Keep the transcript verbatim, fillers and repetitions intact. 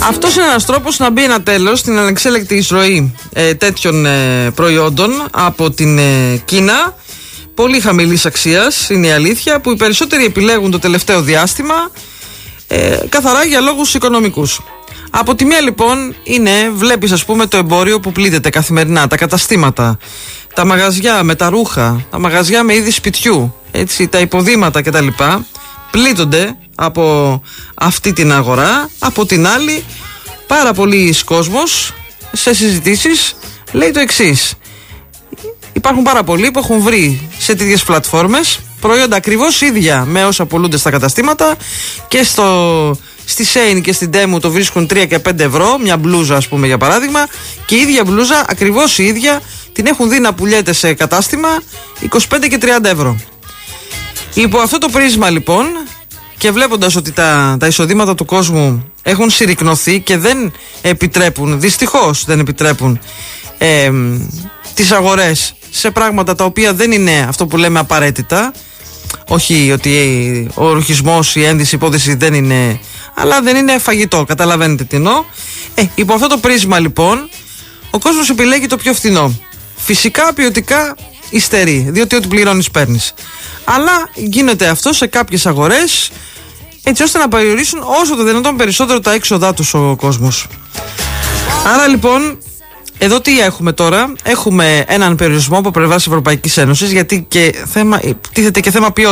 Αυτός είναι ένας τρόπος να μπει ένα τέλος στην ανεξέλεκτη εισρωή ε, τέτοιων ε, προϊόντων από την ε, Κίνα. Πολύ χαμηλής αξίας είναι η αλήθεια, που οι περισσότεροι επιλέγουν το τελευταίο διάστημα ε, καθαρά για λόγους οικονομικούς. Από τη μία λοιπόν είναι, βλέπεις ας πούμε το εμπόριο που πλήττεται καθημερινά, τα καταστήματα, τα μαγαζιά με τα ρούχα, τα μαγαζιά με είδη σπιτιού, έτσι, τα υποδήματα κτλ. Πλήττονται από αυτή την αγορά. Από την άλλη, πάρα πολλοί κόσμος σε συζητήσεις λέει το εξής: υπάρχουν πάρα πολλοί που έχουν βρει σε τέτοιες πλατφόρμες προϊόντα ακριβώς ίδια με όσα πωλούνται στα καταστήματα και στο, στη Shein και στην Temu το βρίσκουν τρία και πέντε ευρώ, μια μπλούζα ας πούμε για παράδειγμα, και η ίδια μπλούζα ακριβώς η ίδια την έχουν δει να πουλιέται σε κατάστημα είκοσι πέντε και τριάντα ευρώ. Υπό αυτό το πρίσμα λοιπόν, και βλέποντας ότι τα, τα εισοδήματα του κόσμου έχουν συρρικνωθεί και δεν επιτρέπουν, δυστυχώς δεν επιτρέπουν ε, τις αγορές σε πράγματα τα οποία δεν είναι αυτό που λέμε απαραίτητα, όχι ότι ο ρουχισμός, η ένδυση, η υπόθεση δεν είναι, αλλά δεν είναι φαγητό, καταλαβαίνετε τι εννοώ. Ε, υπό αυτό το πρίσμα λοιπόν ο κόσμος επιλέγει το πιο φθηνό. Φυσικά ποιοτικά υστερεί, διότι ό,τι πληρώνεις παίρνεις. Αλλά γίνεται αυτό σε κάποιες αγορές, έτσι ώστε να περιορίσουν όσο το δυνατόν περισσότερο τα έξοδά τους ο κόσμος. Άρα λοιπόν, εδώ τι έχουμε τώρα? Έχουμε έναν περιορισμό από πλευράς Ευρωπαϊκής Ένωσης, γιατί και θέμα, τίθεται και θέμα ποιότητας.